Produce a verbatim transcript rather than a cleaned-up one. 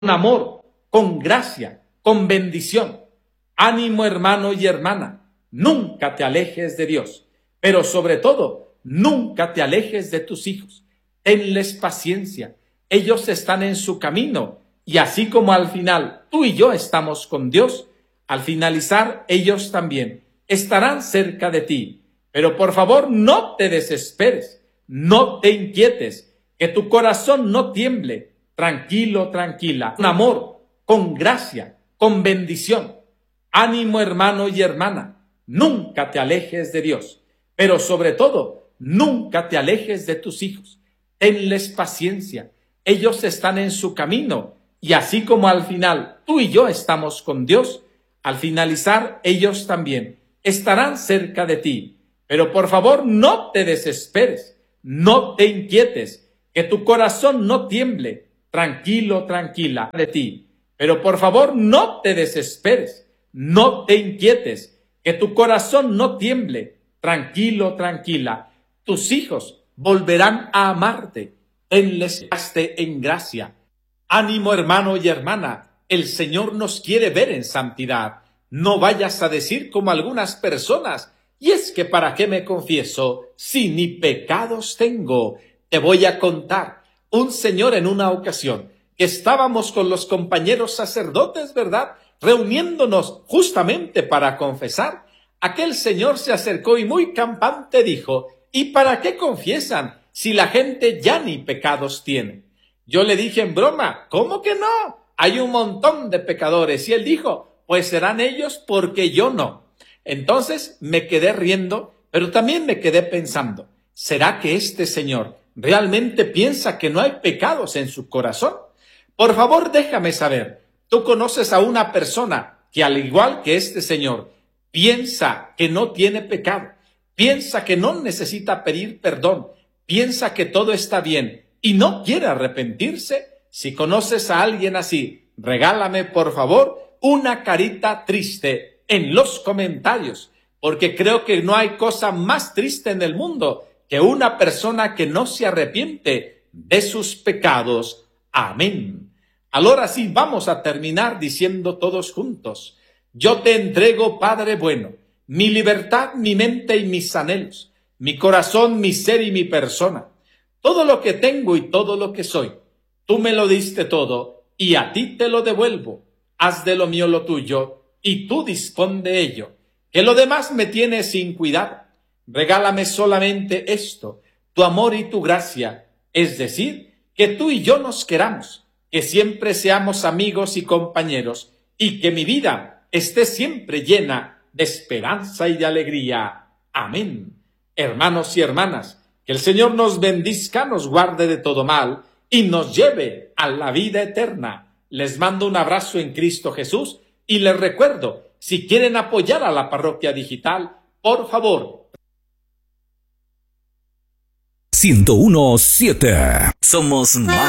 con amor, con gracia, con bendición. Ánimo, hermano y hermana, nunca te alejes de Dios, pero sobre todo, nunca te alejes de tus hijos. Tenles paciencia, ellos están en su camino, y así como al final tú y yo estamos con Dios, al finalizar ellos también estarán cerca de ti. Pero por favor, no te desesperes, no te inquietes, que tu corazón no tiemble. Tranquilo, tranquila, con amor, con gracia, con bendición. Ánimo, hermano y hermana, nunca te alejes de Dios, pero sobre todo, nunca te alejes de tus hijos. Tenles paciencia, ellos están en su camino, y así como al final tú y yo estamos con Dios, al finalizar ellos también estarán cerca de ti. Pero por favor, no te desesperes, no te inquietes, que tu corazón no tiemble. Tranquilo, tranquila de ti. Pero por favor, no te desesperes, no te inquietes, que tu corazón no tiemble. Tranquilo, tranquila. Tus hijos volverán a amarte. Tenles en gracia. Ánimo, hermano y hermana, el Señor nos quiere ver en santidad. No vayas a decir como algunas personas, y es que ¿para qué me confieso si ni pecados tengo? Te voy a contar. Un señor en una ocasión, que estábamos con los compañeros sacerdotes, ¿verdad?, reuniéndonos justamente para confesar, aquel señor se acercó y muy campante dijo: ¿y para qué confiesan si la gente ya ni pecados tiene? Yo le dije en broma: ¿cómo que no? Hay un montón de pecadores. Y él dijo: pues serán ellos porque yo no. Entonces me quedé riendo, pero también me quedé pensando, ¿será que este señor realmente piensa que no hay pecados en su corazón? Por favor, déjame saber, ¿tú conoces a una persona que, al igual que este señor, piensa que no tiene pecado, piensa que no necesita pedir perdón, piensa que todo está bien y no quiere arrepentirse? Si conoces a alguien así, regálame por favor una carita triste en los comentarios, porque creo que no hay cosa más triste en el mundo que una persona que no se arrepiente de sus pecados. Amén. Ahora sí, vamos a terminar diciendo todos juntos: yo te entrego, Padre bueno, mi libertad, mi mente y mis anhelos, mi corazón, mi ser y mi persona, todo lo que tengo y todo lo que soy. Tú me lo diste todo y a ti te lo devuelvo. Haz de lo mío lo tuyo y tú dispón de ello, que lo demás me tiene sin cuidado. Regálame solamente esto, tu amor y tu gracia, es decir, que tú y yo nos queramos, que siempre seamos amigos y compañeros, y que mi vida esté siempre llena de esperanza y de alegría. Amén. Hermanos y hermanas, que el Señor nos bendizca, nos guarde de todo mal y nos lleve a la vida eterna. Les mando un abrazo en Cristo Jesús y les recuerdo, si quieren apoyar a la Parroquia Digital, por favor. ciento uno punto siete. Somos más.